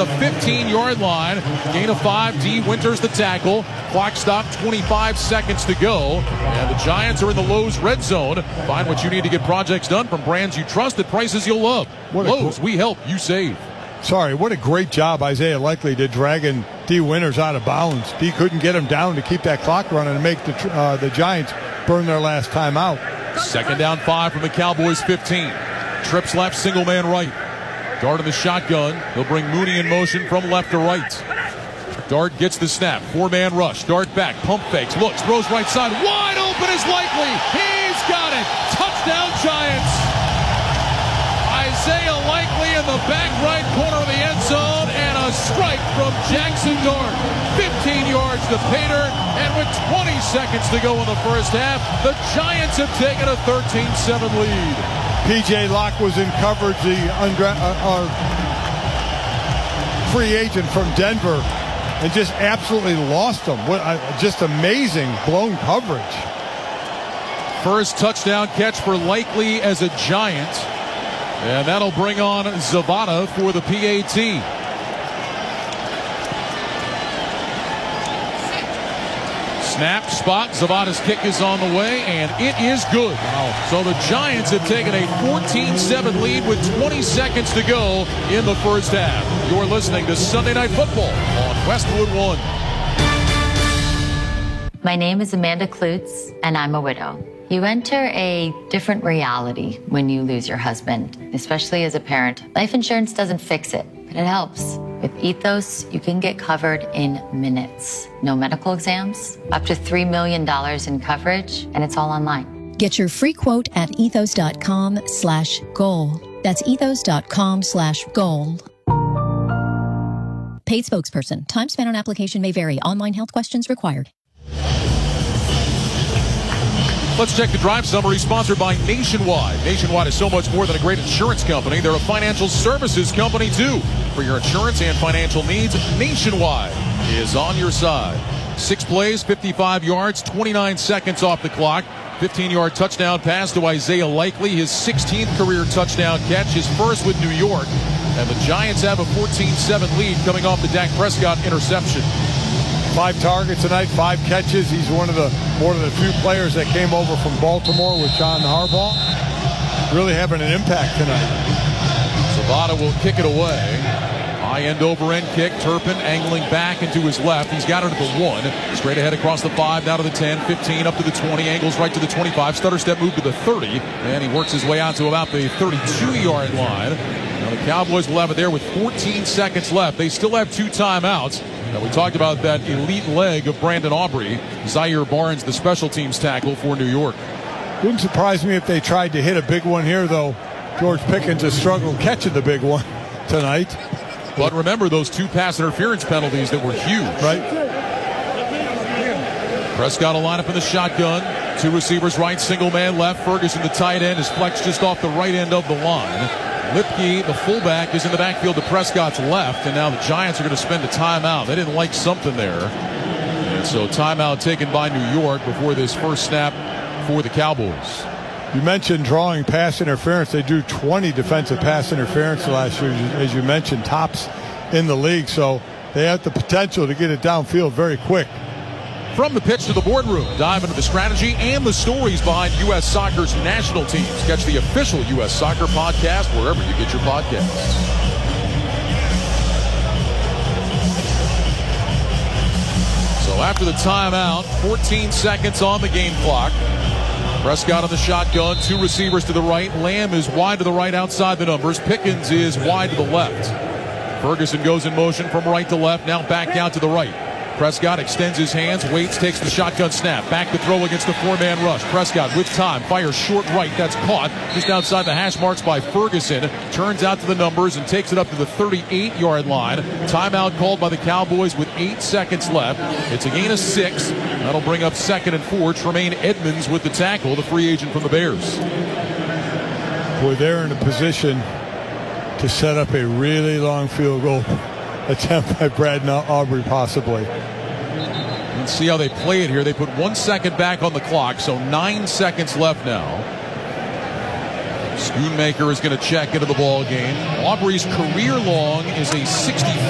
the 15-yard line. Gain of 5. D. Winters the tackle. Clock stopped, 25 seconds to go. And the Giants are in the Lowe's red zone. Find what you need to get projects done from brands you trust at prices you'll love. Lowe's, we help, you save. Sorry, what a great job Isaiah Likely did dragging D. Winters out of bounds. D couldn't get him down to keep that clock running and make the Giants burn their last time out. Second down 5 from the Cowboys 15. Trips left, single man right. Dart in the shotgun. He'll bring Mooney in motion from left to right. Dart gets the snap. 4-man rush. Dart back. Pump fakes. Looks. Throws right side. Wide open is Likely. He's got it. Touchdown Giants. Isaiah Likely in the back right corner of the end zone. And a strike from Jackson Dart. 15 yards to Pater. And with 20 seconds to go in the first half, the Giants have taken a 13-7 lead. P.J. Locke was in coverage, the free agent from Denver, and just absolutely lost him. Just amazing blown coverage. First touchdown catch for Likely as a Giant. And that'll bring on Zavada for the PAT. Snap, spot, Zavada's kick is on the way, and it is good. Wow. So the Giants have taken a 14-7 lead with 20 seconds to go in the first half. You're listening to Sunday Night Football on Westwood One. My name is Amanda Klutz, and I'm a widow. You enter a different reality when you lose your husband, especially as a parent. Life insurance doesn't fix it, but it helps. With Ethos, you can get covered in minutes. No medical exams, up to $3 million in coverage, and it's all online. Get your free quote at ethos.com/goal. That's ethos.com/goal. Paid spokesperson. Time spent on application may vary. Online health questions required. Let's check the drive summary sponsored by Nationwide. Nationwide is so much more than a great insurance company. They're a financial services company, too. For your insurance and financial needs, Nationwide is on your side. 6 plays, 55 yards, 29 seconds off the clock. 15-yard touchdown pass to Isaiah Likely, his 16th career touchdown catch, his first with New York. And the Giants have a 14-7 lead coming off the Dak Prescott interception. 5 targets tonight, 5 catches. He's one of the few players that came over from Baltimore with John Harbaugh. Really having an impact tonight. Zavada will kick it away. High end over end kick. Turpin angling back into his left. He's got it at the 1. Straight ahead across the 5, down to the 10, 15, up to the 20. Angles right to the 25. Stutter step move to the 30. And he works his way out to about the 32-yard line. Now the Cowboys will have it there with 14 seconds left. They still have 2 timeouts. Now, we talked about that elite leg of Brandon Aubrey. Zaire Barnes, the special teams tackle for New York. Wouldn't surprise me if they tried to hit a big one here, though. George Pickens has struggled catching the big one tonight. But remember those 2 pass interference penalties that were huge. Right. Prescott will line up in the shotgun. 2 receivers right, single man left. Ferguson, the tight end, is flexed just off the right end of the line. Lipke, the fullback, is in the backfield to Prescott's left, and now the Giants are going to spend a timeout. They didn't like something there. And so timeout taken by New York before this first snap for the Cowboys. You mentioned drawing pass interference. They drew 20 defensive pass interference last year, as you mentioned, tops in the league. So they have the potential to get it downfield very quick. From the pitch to the boardroom, dive into the strategy and the stories behind U.S. Soccer's national teams. Catch the official U.S. Soccer podcast wherever you get your podcasts. So after the timeout, 14 seconds on the game clock. Prescott on the shotgun, 2 receivers to the right. Lamb is wide to the right outside the numbers. Pickens is wide to the left. Ferguson goes in motion from right to left, now back out to the right. Prescott extends his hands, waits, takes the shotgun snap. Back to throw against the 4-man rush. Prescott with time, fires short right. That's caught just outside the hash marks by Ferguson. Turns out to the numbers and takes it up to the 38-yard line. Timeout called by the Cowboys with 8 seconds left. It's a gain of 6. That'll bring up 2nd and 4. Tremaine Edmonds with the tackle, the free agent from the Bears. Boy, they're in a position to set up a really long field goal attempt by Brad Aubrey, possibly. Let's see how they play it here. They put 1 second back on the clock, so 9 seconds left now. Schoonmaker is going to check into the ball game. Aubrey's career long is a 60.